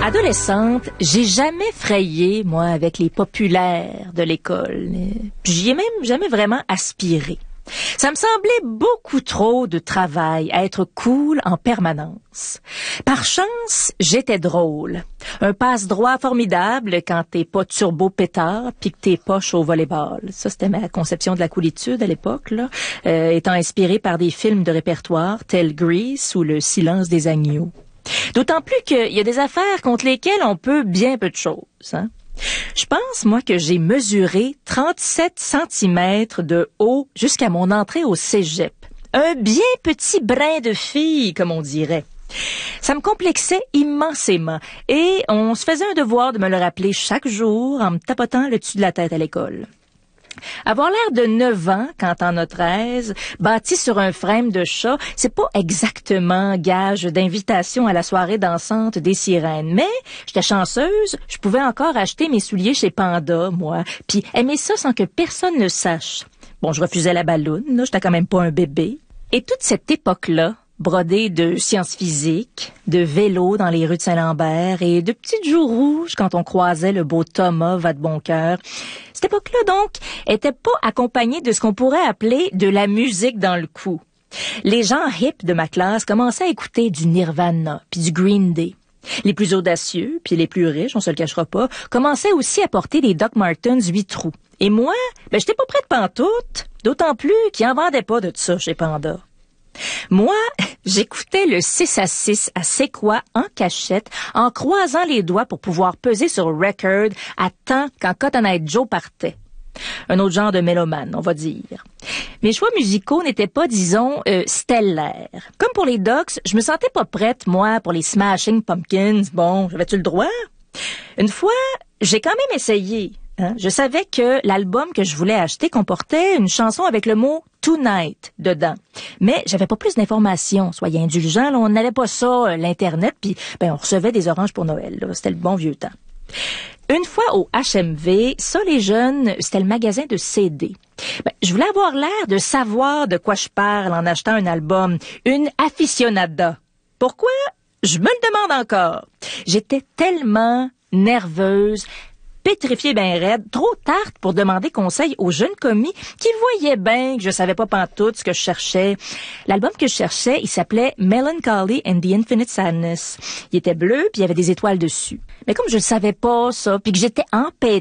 Adolescente, j'ai jamais frayé, moi, avec les populaires de l'école. J'y ai même jamais vraiment aspiré. Ça me semblait beaucoup trop de travail à être cool en permanence. Par chance, j'étais drôle. Un passe-droit formidable quand t'es pas turbo-pétard pis que t'es poche au volleyball. Ça, c'était ma conception de la coolitude à l'époque, là, étant inspirée par des films de répertoire tels Grease ou Le silence des agneaux. D'autant plus qu'il y a des affaires contre lesquelles on peut bien peu de choses, hein. Je pense, moi, que j'ai mesuré 37 centimètres de haut jusqu'à mon entrée au cégep. Un bien petit brin de fille, comme on dirait. Ça me complexait immensément et on se faisait un devoir de me le rappeler chaque jour en me tapotant le dessus de la tête à l'école. Avoir l'air de 9 ans quand t'en as 13, bâti sur un frame de chat, c'est pas exactement gage d'invitation à la soirée dansante des sirènes. Mais j'étais chanceuse, je pouvais encore acheter mes souliers chez Panda, moi, puis aimer ça sans que personne ne sache. Bon, je refusais la balloune, là, j'étais quand même pas un bébé. Et toute cette époque-là, brodée de sciences physiques, de vélo dans les rues de Saint-Lambert et de petites joues rouges quand on croisait le beau Thomas Vadeboncoeur. Cette époque-là, donc, était pas accompagnée de ce qu'on pourrait appeler de la musique dans le cou. Les gens hip de ma classe commençaient à écouter du Nirvana puis du Green Day. Les plus audacieux, puis les plus riches, on se le cachera pas, commençaient aussi à porter des Doc Martens 8 trous. Et moi, j'étais pas prête pantoute, d'autant plus qu'ils en vendaient pas de ça chez Panda. Moi, j'écoutais le 6 à 6 à C'est quoi en cachette, en croisant les doigts pour pouvoir peser sur record à temps quand Cotton Eye Joe partait. Un autre genre de mélomane, on va dire. Mes choix musicaux n'étaient pas, disons, stellaires. Comme pour les Docs, je me sentais pas prête, moi, pour les Smashing Pumpkins. Bon, j'avais-tu le droit? Une fois, j'ai quand même essayé. Hein? Je savais que l'album que je voulais acheter comportait une chanson avec le mot Tonight dedans. Mais j'avais pas plus d'informations. Soyez indulgents, là, on n'avait pas ça, l'Internet, puis on recevait des oranges pour Noël. Là. C'était le bon vieux temps. Une fois au HMV, ça les jeunes, c'était le magasin de CD. Je voulais avoir l'air de savoir de quoi je parle en achetant un album. Une aficionada. Pourquoi? Je me le demande encore. J'étais tellement nerveuse, pétrifiée ben raide, trop tarte pour demander conseil aux jeunes commis qui voyaient bien que je savais pas pantoute ce que je cherchais. L'album que je cherchais, il s'appelait Melancholy and the Infinite Sadness. Il était bleu puis il y avait des étoiles dessus. Mais comme je le savais pas ça, puis que j'étais empêtrée